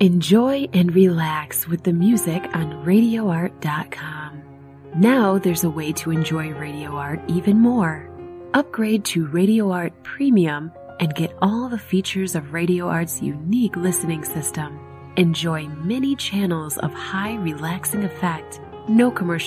Enjoy and relax with the music on RadioArt.com. Now there's a way to enjoy Radio Art even more. Upgrade to Radio Art Premium and get all the features of Radio Art's unique listening system. Enjoy many channels of high relaxing effect, no commercial